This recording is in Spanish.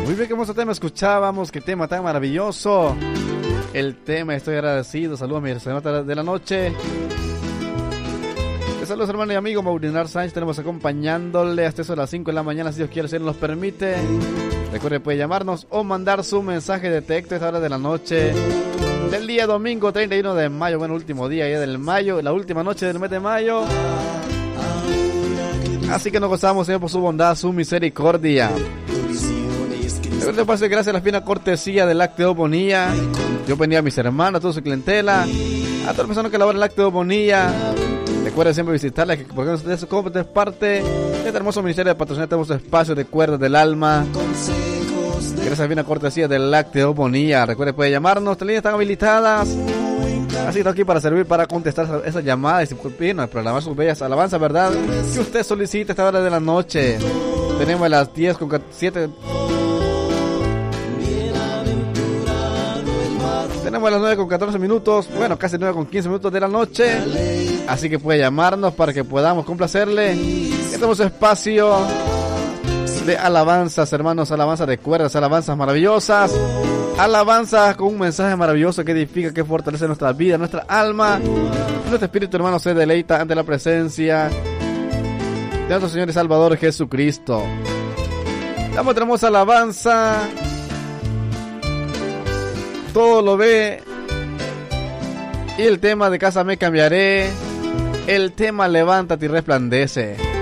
Muy bien, qué hermoso tema escuchábamos, qué tema tan maravilloso. El tema Estoy Agradecido. Saludos a mi hermana de la noche. Saludos, hermano y amigo Maurinar Sánchez. Tenemos acompañándole hasta eso a las 5 de la mañana, si Dios quiere, si Él nos permite. Recuerde, puede llamarnos o mandar su mensaje de texto a esta hora de la noche del día domingo 31 de mayo. Bueno, último día ya del mayo, la última noche del mes de mayo. Así que nos gozamos, Señor, por su bondad, su misericordia. Gracias a la fina cortesía del Lácteo Bonilla. Yo venía a mis hermanos, a toda su clientela, a todas las personas que laboran el Lácteo Bonilla. Recuerden siempre visitarla, que porque es parte de este hermoso ministerio de patrocinio. Tenemos espacio de cuerdas del alma. Gracias a la fina cortesía del Lácteo Bonilla. Recuerden, puede llamarnos, las líneas están habilitadas. Así que estoy aquí para servir, para contestar esas llamadas y programar sus bellas alabanzas, ¿verdad? Que usted solicite a esta hora de la noche. Tenemos a las 10:07. Tenemos a las 9:14 minutos, bueno, casi 9:15 minutos de la noche. Así que puede llamarnos para que podamos complacerle. Tenemos espacio de alabanzas, hermanos, alabanzas de cuerdas, alabanzas maravillosas. Alabanzas con un mensaje maravilloso que edifica, que fortalece nuestra vida, nuestra alma. Nuestro espíritu, hermano, se deleita ante la presencia de nuestro Señor y Salvador Jesucristo. Damos otra hermosa alabanza. Todo lo ve. Y el tema de Casa me cambiaré. El tema Levántate y resplandece.